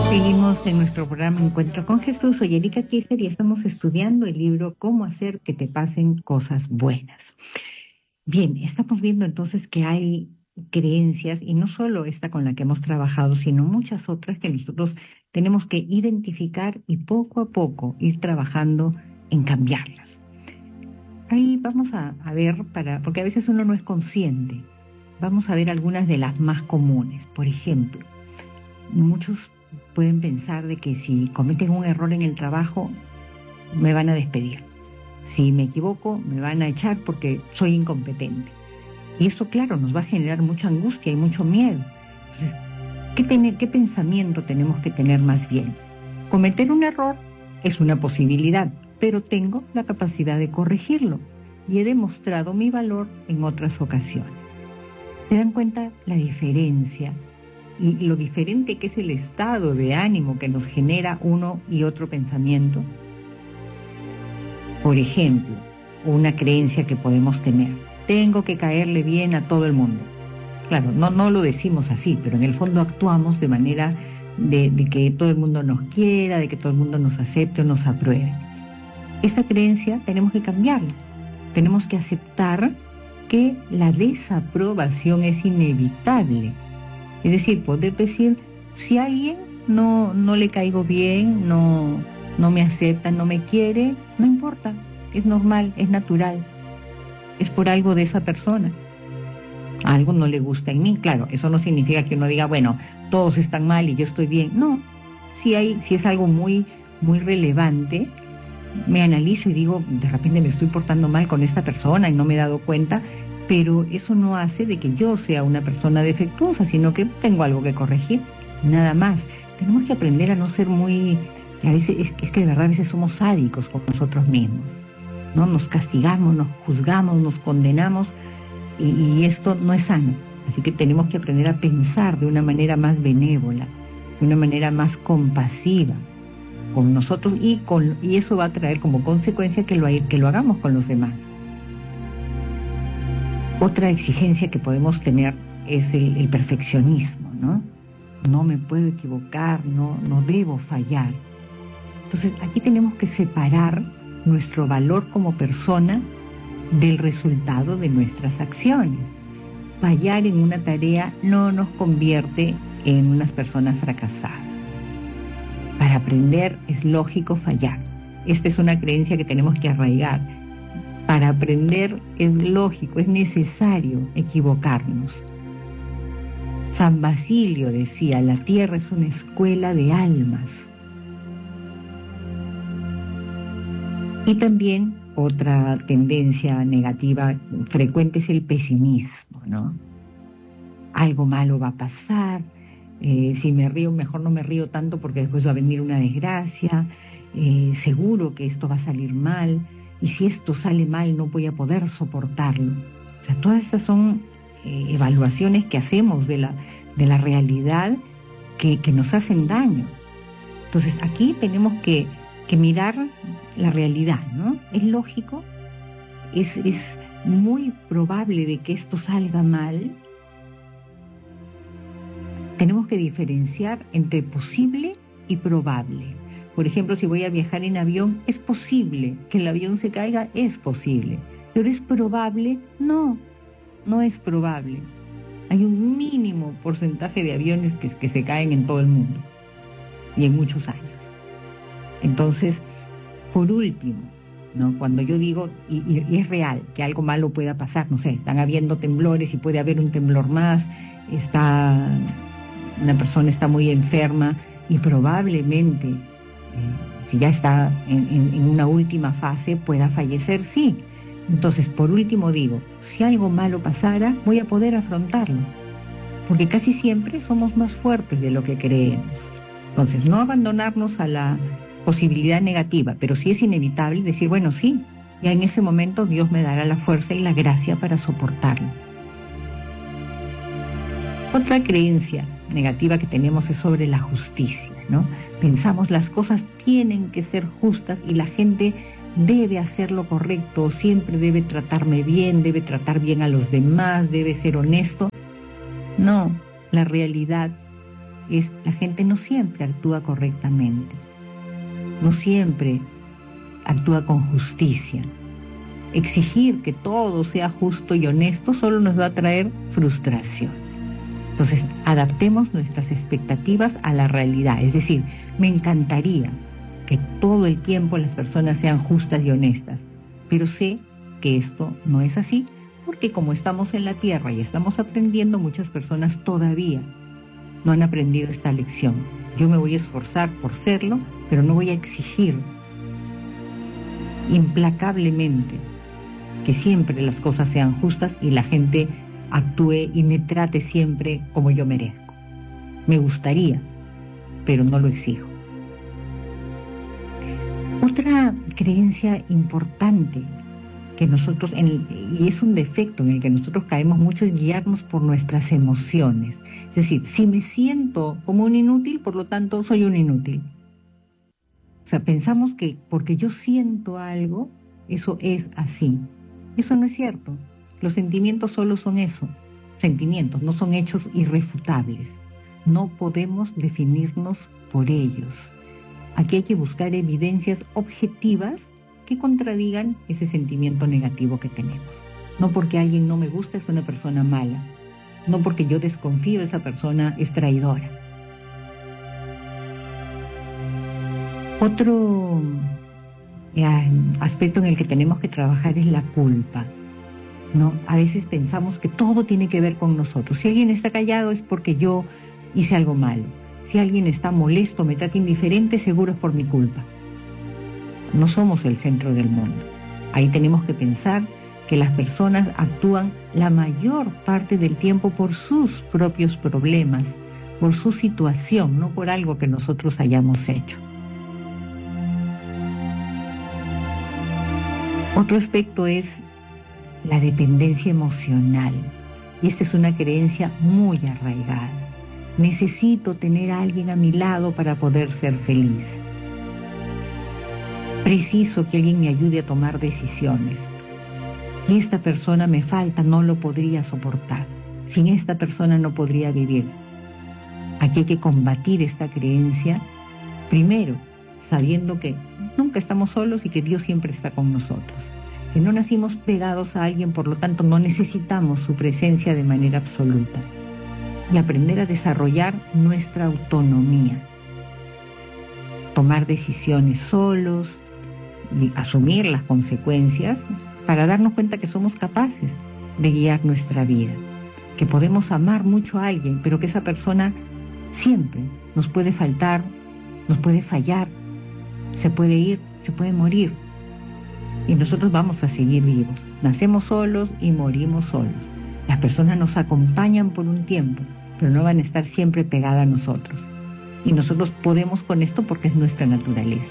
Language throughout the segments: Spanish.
Seguimos en nuestro programa Encuentro con Jesús. Soy Erika Kieser y estamos estudiando el libro Cómo hacer que te pasen cosas buenas. Bien, estamos viendo entonces que hay creencias, y no solo esta con la que hemos trabajado, sino muchas otras que nosotros tenemos que identificar y poco a poco ir trabajando en cambiarlas. Ahí vamos a ver, porque a veces uno no es consciente, vamos a ver algunas de las más comunes. Por ejemplo, muchos pueden pensar de que si cometen un error en el trabajo, me van a despedir. Si me equivoco, me van a echar porque soy incompetente. Y eso, claro, nos va a generar mucha angustia y mucho miedo. Entonces, ¿qué pensamiento tenemos que tener más bien? Cometer un error es una posibilidad, pero tengo la capacidad de corregirlo y he demostrado mi valor en otras ocasiones. ¿Se dan cuenta la diferencia y lo diferente que es el estado de ánimo que nos genera uno y otro pensamiento? Por ejemplo, una creencia que podemos tener: tengo que caerle bien a todo el mundo. Claro, no lo decimos así, pero en el fondo actuamos de manera de que todo el mundo nos quiera, de que todo el mundo nos acepte o nos apruebe. Esa creencia tenemos que cambiarla. Tenemos que aceptar que la desaprobación es inevitable. Es decir, poder decir, si a alguien no le caigo bien, no me acepta, no me quiere, no importa, es normal, es natural, es por algo de esa persona. Algo no le gusta en mí, claro, eso no significa que uno diga, bueno, todos están mal y yo estoy bien. No, si es algo muy, muy relevante, me analizo y digo, de repente me estoy portando mal con esta persona y no me he dado cuenta, pero eso no hace de que yo sea una persona defectuosa, sino que tengo algo que corregir, nada más. Tenemos que aprender a no ser muy... A veces es que de verdad a veces somos sádicos con nosotros mismos, ¿no? Nos castigamos, nos juzgamos, nos condenamos, y esto no es sano. Así que tenemos que aprender a pensar de una manera más benévola, de una manera más compasiva con nosotros, y eso va a traer como consecuencia que lo hagamos con los demás. Otra exigencia que podemos tener es el perfeccionismo, ¿no? No me puedo equivocar, no debo fallar. Entonces, aquí tenemos que separar nuestro valor como persona del resultado de nuestras acciones. Fallar en una tarea no nos convierte en unas personas fracasadas. Para aprender es lógico fallar. Esta es una creencia que tenemos que arraigar. Para aprender es lógico, es necesario equivocarnos. San Basilio decía, la tierra es una escuela de almas. Y también otra tendencia negativa frecuente es el pesimismo, ¿no? Algo malo va a pasar, si me río, mejor no me río tanto porque después va a venir una desgracia, seguro que esto va a salir mal, y si esto sale mal no voy a poder soportarlo. O sea, todas esas son evaluaciones que hacemos de la realidad que nos hacen daño. Entonces aquí tenemos que mirar la realidad, ¿no? Es lógico, es muy probable de que esto salga mal. Tenemos que diferenciar entre posible y probable. Por ejemplo, si voy a viajar en avión, ¿es posible que el avión se caiga? Es posible. ¿Pero es probable? No es probable. Hay un mínimo porcentaje de aviones que se caen en todo el mundo y en muchos años. Entonces, por último, ¿no? Cuando yo digo, y es real, que algo malo pueda pasar, no sé, están habiendo temblores y puede haber un temblor más, una persona está muy enferma y probablemente, si ya está en una última fase, pueda fallecer, sí. Entonces, por último digo, si algo malo pasara, voy a poder afrontarlo, porque casi siempre somos más fuertes de lo que creemos. Entonces, no abandonarnos a la posibilidad negativa, pero sí es inevitable decir, bueno, sí, ya en ese momento Dios me dará la fuerza y la gracia para soportarlo. Otra creencia negativa que tenemos es sobre la justicia, ¿no? Pensamos las cosas tienen que ser justas y la gente debe hacer lo correcto, siempre debe tratarme bien, debe tratar bien a los demás, debe ser honesto. No, la realidad es la gente no siempre actúa correctamente, no siempre actúa con justicia. Exigir que todo sea justo y honesto solo nos va a traer frustración. Entonces, adaptemos nuestras expectativas a la realidad. Es decir, me encantaría que todo el tiempo las personas sean justas y honestas, pero sé que esto no es así, porque como estamos en la Tierra y estamos aprendiendo, muchas personas todavía no han aprendido esta lección. Yo me voy a esforzar por serlo, pero no voy a exigir implacablemente que siempre las cosas sean justas y la gente actúe y me trate siempre como yo merezco. Me gustaría, pero no lo exijo. Otra creencia importante que nosotros, y es un defecto en el que nosotros caemos mucho, es guiarnos por nuestras emociones. Es decir, si me siento como un inútil, por lo tanto soy un inútil. O sea, pensamos que porque yo siento algo, eso es así. Eso no es cierto. Los sentimientos solo son eso, sentimientos, no son hechos irrefutables. No podemos definirnos por ellos. Aquí hay que buscar evidencias objetivas que contradigan ese sentimiento negativo que tenemos. No porque alguien no me gusta es una persona mala. No porque yo desconfío esa persona es traidora. Otro aspecto en el que tenemos que trabajar es la culpa, ¿no? A veces pensamos que todo tiene que ver con nosotros. Si alguien está callado es porque yo hice algo malo. Si alguien está molesto, me trata indiferente, seguro es por mi culpa. No somos el centro del mundo. Ahí tenemos que pensar que las personas actúan la mayor parte del tiempo por sus propios problemas, por su situación, no por algo que nosotros hayamos hecho. Otro aspecto es la dependencia emocional. Y esta es una creencia muy arraigada. Necesito tener a alguien a mi lado para poder ser feliz. Preciso que alguien me ayude a tomar decisiones. Y esta persona me falta, no lo podría soportar. Sin esta persona no podría vivir. Aquí hay que combatir esta creencia, primero, sabiendo que nunca estamos solos y que Dios siempre está con nosotros. Que no nacimos pegados a alguien, por lo tanto no necesitamos su presencia de manera absoluta. Y aprender a desarrollar nuestra autonomía. Tomar decisiones solos y asumir las consecuencias para darnos cuenta que somos capaces de guiar nuestra vida. Que podemos amar mucho a alguien, pero que esa persona siempre nos puede faltar, nos puede fallar, se puede ir, se puede morir. Y nosotros vamos a seguir vivos. Nacemos solos y morimos solos. Las personas nos acompañan por un tiempo, pero no van a estar siempre pegadas a nosotros. Y nosotros podemos con esto porque es nuestra naturaleza.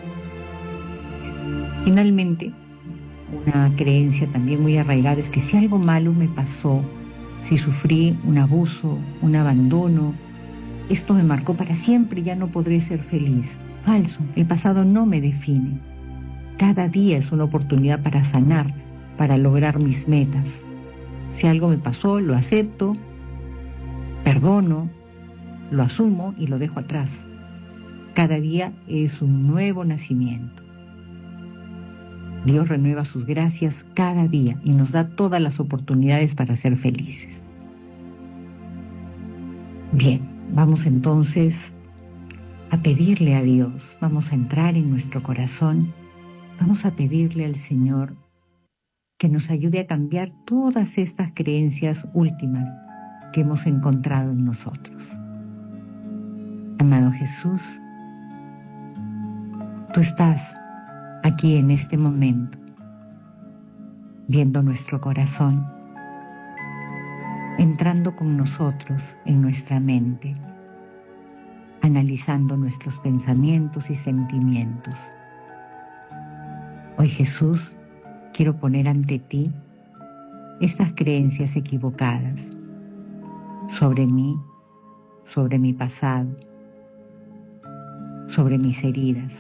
Finalmente, una creencia también muy arraigada es que si algo malo me pasó, si sufrí un abuso, un abandono, esto me marcó para siempre y ya no podré ser feliz. Falso, el pasado no me define. Cada día es una oportunidad para sanar, para lograr mis metas. Si algo me pasó, lo acepto, perdono, lo asumo y lo dejo atrás. Cada día es un nuevo nacimiento. Dios renueva sus gracias cada día y nos da todas las oportunidades para ser felices. Bien, vamos entonces a pedirle a Dios, vamos a entrar en nuestro corazón, vamos a pedirle al Señor que nos ayude a cambiar todas estas creencias últimas que hemos encontrado en nosotros. Amado Jesús, tú estás aquí en este momento, viendo nuestro corazón, entrando con nosotros en nuestra mente, analizando nuestros pensamientos y sentimientos. Hoy, Jesús, quiero poner ante ti estas creencias equivocadas sobre mí, sobre mi pasado, sobre mis heridas,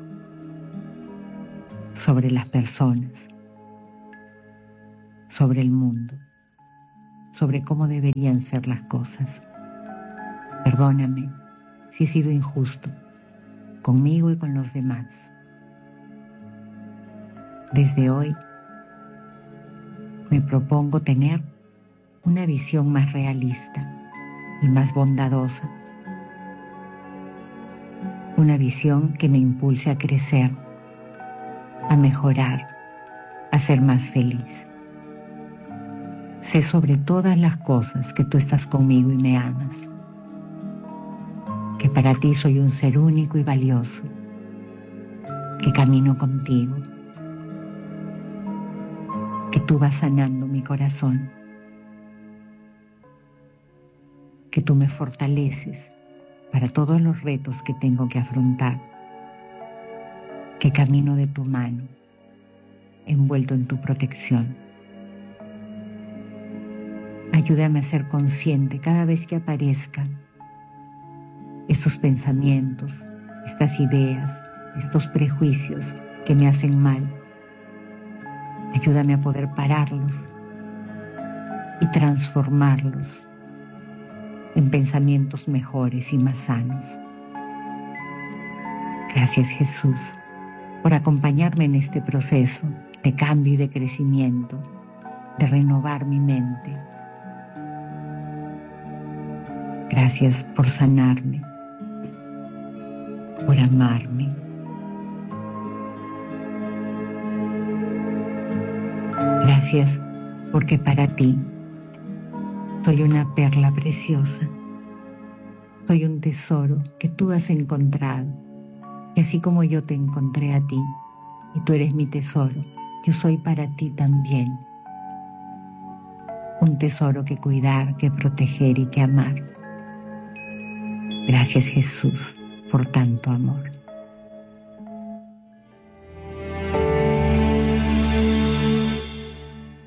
sobre las personas, sobre el mundo, sobre cómo deberían ser las cosas. Perdóname si he sido injusto conmigo y con los demás. Desde hoy me propongo tener una visión más realista y más bondadosa. Una visión que me impulse a crecer, a mejorar, a ser más feliz. Sé sobre todas las cosas que tú estás conmigo y me amas. Que para ti soy un ser único y valioso. Que camino contigo. Que tú vas sanando mi corazón. Que tú me fortaleces para todos los retos que tengo que afrontar. Que camino de tu mano, envuelto en tu protección. Ayúdame a ser consciente cada vez que aparezcan estos pensamientos, estas ideas, estos prejuicios que me hacen mal. Ayúdame a poder pararlos y transformarlos en pensamientos mejores y más sanos. Gracias, Jesús, por acompañarme en este proceso de cambio y de crecimiento, de renovar mi mente. Gracias por sanarme, por amarme. Gracias porque para ti soy una perla preciosa. Soy un tesoro que tú has encontrado. Y así como yo te encontré a ti y tú eres mi tesoro, yo soy para ti también un tesoro que cuidar, que proteger y que amar. Gracias, Jesús, por tanto amor.